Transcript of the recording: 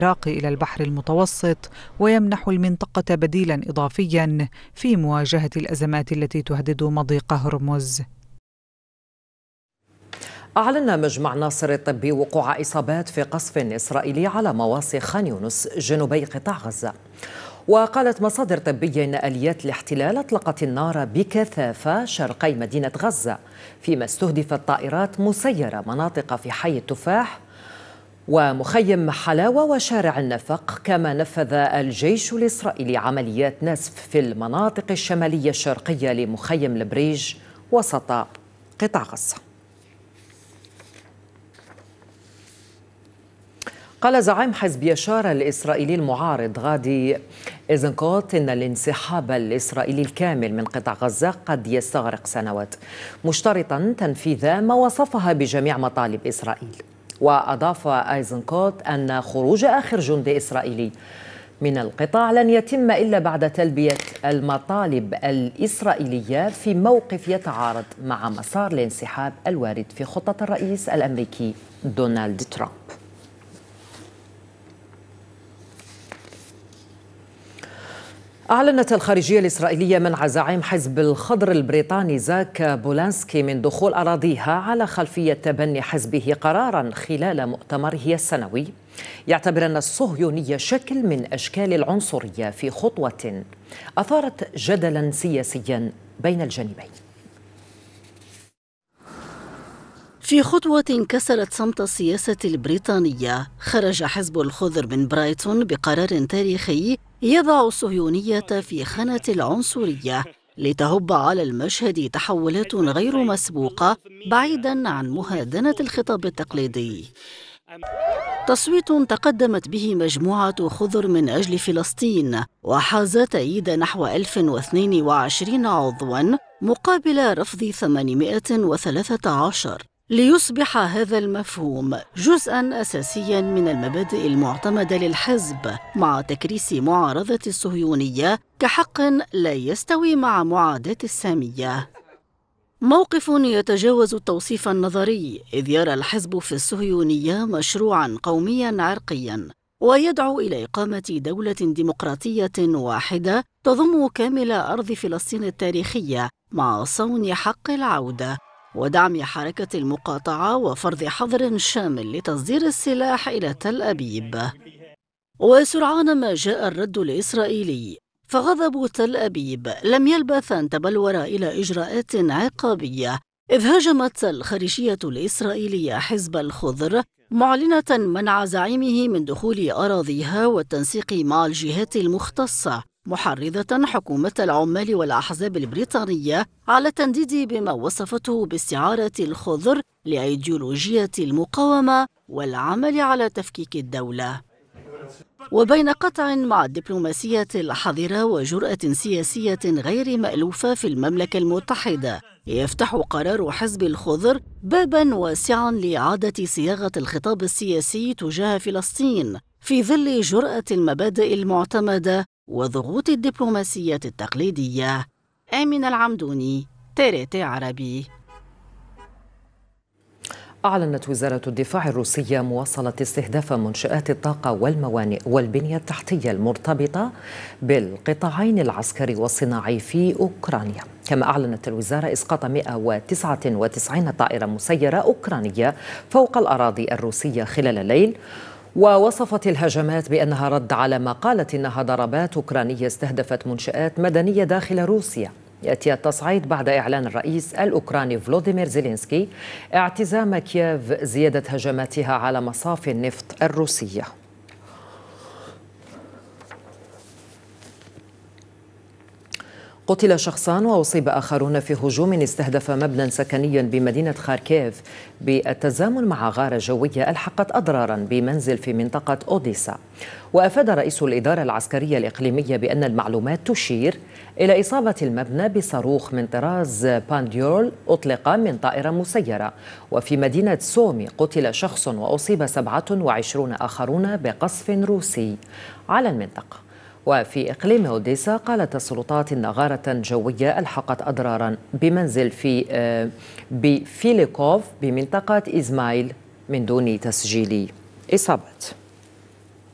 العراق إلى البحر المتوسط ويمنح المنطقة بديلاً إضافياً في مواجهة الأزمات التي تهدد مضيق هرمز. أعلن مجمع ناصر الطبي وقوع إصابات في قصف إسرائيلي على مواصي خان يونس جنوبي قطاع غزة. وقالت مصادر طبية إن آليات الاحتلال أطلقت النار بكثافة شرقي مدينة غزة، فيما استهدفت طائرات مسيرة مناطق في حي التفاح ومخيم حلاوة وشارع النفق. كما نفذ الجيش الإسرائيلي عمليات نسف في المناطق الشمالية الشرقية لمخيم البريج وسط قطاع غزة. قال زعيم حزب يشار الإسرائيلي المعارض غادي إيزنكوت إن الانسحاب الإسرائيلي الكامل من قطاع غزة قد يستغرق سنوات، مشترطا تنفيذ ما وصفها بجميع مطالب إسرائيل. وأضاف إيزنكوت أن خروج آخر جندي إسرائيلي من القطاع لن يتم إلا بعد تلبية المطالب الإسرائيلية في موقف يتعارض مع مسار الانسحاب الوارد في خطة الرئيس الأمريكي دونالد ترامب. أعلنت الخارجية الإسرائيلية منع زعيم حزب الخضر البريطاني زاك بولانسكي من دخول أراضيها على خلفية تبني حزبه قراراً خلال مؤتمره السنوي يعتبر أن الصهيونية شكل من أشكال العنصرية في خطوة أثارت جدلاً سياسياً بين الجانبين. في خطوة كسرت صمت السياسة البريطانية، خرج حزب الخضر من برايتون بقرار تاريخي يضع الصهيونية في خانة العنصرية لتهب على المشهد تحولات غير مسبوقة بعيداً عن مهادنة الخطاب التقليدي. تصويت تقدمت به مجموعة خضر من أجل فلسطين وحاز تأييد نحو 1022 عضواً مقابل رفض 813، ليصبح هذا المفهوم جزءاً أساسياً من المبادئ المعتمدة للحزب، مع تكريس معارضة الصهيونية كحق لا يستوي مع معاداة السامية. موقف يتجاوز التوصيف النظري، إذ يرى الحزب في الصهيونية مشروعاً قومياً عرقياً، ويدعو إلى إقامة دولة ديمقراطية واحدة تضم كامل أرض فلسطين التاريخية مع صون حق العودة ودعم حركة المقاطعة وفرض حظر شامل لتصدير السلاح إلى تل أبيب. وسرعان ما جاء الرد الإسرائيلي، فغضب تل أبيب لم يلبث أن تبلور إلى إجراءات عقابية، إذ هاجمت الخارجية الإسرائيلية حزب الخضر معلنة منع زعيمه من دخول أراضيها والتنسيق مع الجهات المختصة، محرضة حكومة العمال والأحزاب البريطانية على التنديد بما وصفته باستعارة الخضر لأيديولوجية المقاومة والعمل على تفكيك الدولة. وبين قطع مع الدبلوماسية الحذرة وجرأة سياسية غير مألوفة في المملكة المتحدة، يفتح قرار حزب الخضر باباً واسعاً لإعادة صياغة الخطاب السياسي تجاه فلسطين في ظل جرأة المبادئ المعتمدة وضغوط الدبلوماسية التقليدية. آمنة العمدوني، TRT عربي. أعلنت وزارة الدفاع الروسية مواصلة استهداف منشآت الطاقة والموانئ والبنية التحتية المرتبطة بالقطاعين العسكري والصناعي في أوكرانيا. كما أعلنت الوزارة إسقاط 199 طائرة مسيرة أوكرانية فوق الأراضي الروسية خلال الليل، ووصفت الهجمات بأنها رد على ما قالت إنها ضربات أوكرانية استهدفت منشآت مدنية داخل روسيا. يأتي التصعيد بعد إعلان الرئيس الأوكراني فلوديمير زيلينسكي اعتزام كييف زيادة هجماتها على مصافي النفط الروسية. قتل شخصان وأصيب آخرون في هجوم استهدف مبنى سكني بمدينة خاركيف بالتزامن مع غارة جوية ألحقت أضرارا بمنزل في منطقة أوديسا. وأفاد رئيس الإدارة العسكرية الإقليمية بأن المعلومات تشير إلى إصابة المبنى بصاروخ من طراز بانديول أطلق من طائرة مسيرة. وفي مدينة سومي قتل شخص وأصيب 27 آخرون بقصف روسي على المنطقة. وفي إقليم أوديسا قالت السلطات إن غارة جوية ألحقت أضرارا بمنزل بفيليكوف بمنطقة إزمايل من دون تسجيل إصابات.